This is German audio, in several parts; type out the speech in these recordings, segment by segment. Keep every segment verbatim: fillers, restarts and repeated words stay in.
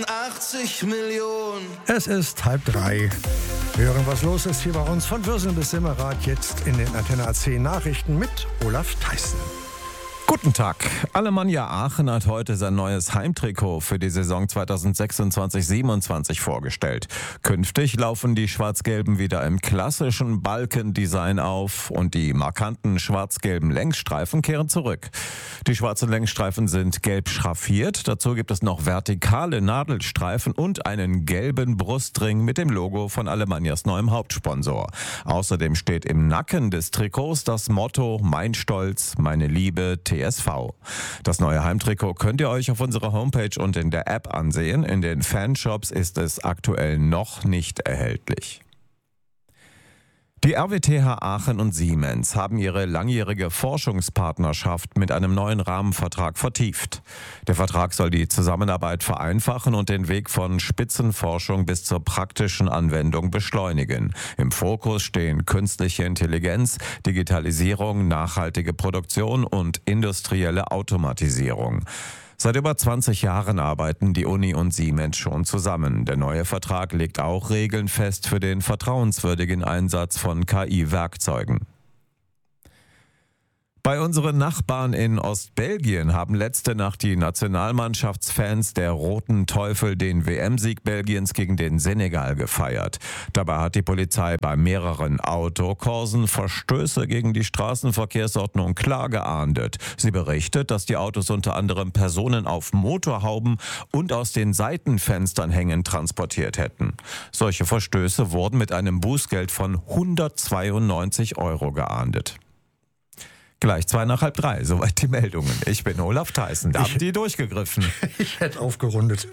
achtzig Millionen. Es ist halb drei. Wir hören, was los ist hier bei uns von Würselen bis Simmerath, jetzt in den Antenne A C Nachrichten mit Olaf Theissen. Guten Tag. Alemannia Aachen hat heute sein neues Heimtrikot für die Saison zweitausendsechsundzwanzig siebenundzwanzig vorgestellt. Künftig laufen die Schwarz-Gelben wieder im klassischen Balkendesign auf und die markanten schwarz-gelben Längsstreifen kehren zurück. Die schwarzen Längsstreifen sind gelb schraffiert. Dazu gibt es noch vertikale Nadelstreifen und einen gelben Brustring mit dem Logo von Alemannias neuem Hauptsponsor. Außerdem steht im Nacken des Trikots das Motto „Mein Stolz, meine Liebe, T S V". Das neue Heimtrikot könnt ihr euch auf unserer Homepage und in der App ansehen. In den Fanshops ist es aktuell noch nicht erhältlich. Die R W T H Aachen und Siemens haben ihre langjährige Forschungspartnerschaft mit einem neuen Rahmenvertrag vertieft. Der Vertrag soll die Zusammenarbeit vereinfachen und den Weg von Spitzenforschung bis zur praktischen Anwendung beschleunigen. Im Fokus stehen künstliche Intelligenz, Digitalisierung, nachhaltige Produktion und industrielle Automatisierung. Seit über zwanzig Jahren arbeiten die Uni und Siemens schon zusammen. Der neue Vertrag legt auch Regeln fest für den vertrauenswürdigen Einsatz von K I-Werkzeugen. Bei unseren Nachbarn in Ostbelgien haben letzte Nacht die Nationalmannschaftsfans der Roten Teufel den W M-Sieg Belgiens gegen den Senegal gefeiert. Dabei hat die Polizei bei mehreren Autokorsen Verstöße gegen die Straßenverkehrsordnung klar geahndet. Sie berichtet, dass die Autos unter anderem Personen auf Motorhauben und aus den Seitenfenstern hängend transportiert hätten. Solche Verstöße wurden mit einem Bußgeld von hundertzweiundneunzig Euro geahndet. Gleich zwei nach halb drei, soweit die Meldungen. Ich bin Olaf Theissen, da haben die durchgegriffen. Ich hätte aufgerundet.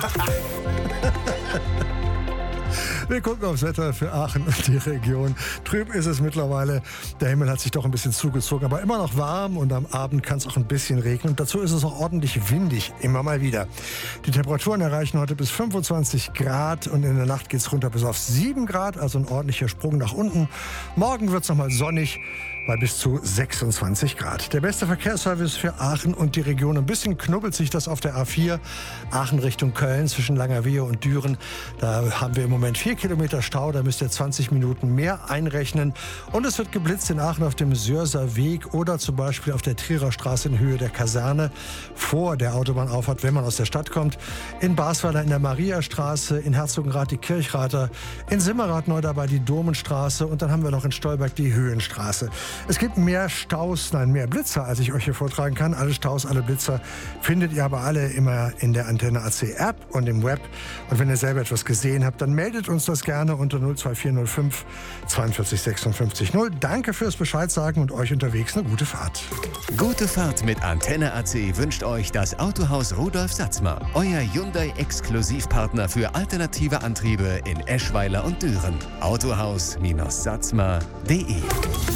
Wir gucken aufs Wetter für Aachen und die Region. Trüb ist es mittlerweile. Der Himmel hat sich doch ein bisschen zugezogen, aber immer noch warm und am Abend kann es auch ein bisschen regnen. Und dazu ist es auch ordentlich windig, immer mal wieder. Die Temperaturen erreichen heute bis fünfundzwanzig Grad und in der Nacht geht es runter bis auf sieben Grad, also ein ordentlicher Sprung nach unten. Morgen wird es nochmal sonnig bei bis zu sechsundzwanzig Grad. Der beste Verkehrsservice für Aachen und die Region. Ein bisschen knubbelt sich das auf der A vier. Aachen Richtung Köln zwischen Langerwehe und Düren. Da haben wir im Moment vier Kilometer Stau. Da müsst ihr zwanzig Minuten mehr einrechnen. Und es wird geblitzt in Aachen auf dem Sörser Weg oder zum Beispiel auf der Trierer Straße in Höhe der Kaserne vor der Autobahnauffahrt, wenn man aus der Stadt kommt. In Basweiler in der Mariastraße, in Herzogenrath die Kirchrather, in Simmerath neu dabei die Domenstraße und dann haben wir noch in Stolberg die Höhenstraße. Es gibt mehr Staus, nein, mehr Blitzer, als ich euch hier vortragen kann. Alle Staus, alle Blitzer findet ihr aber alle immer in der Antenne A C App und im Web. Und wenn ihr selber etwas gesehen habt, dann meldet uns das gerne unter null zwei vier null fünf zweiundvierzig sechsundfünfzig null. Danke fürs Bescheid sagen und euch unterwegs eine gute Fahrt. Gute Fahrt mit Antenne A C wünscht euch das Autohaus Rudolf Satzmer. Euer Hyundai-Exklusivpartner für alternative Antriebe in Eschweiler und Düren. autohaus Bindestrich satzmer punkt de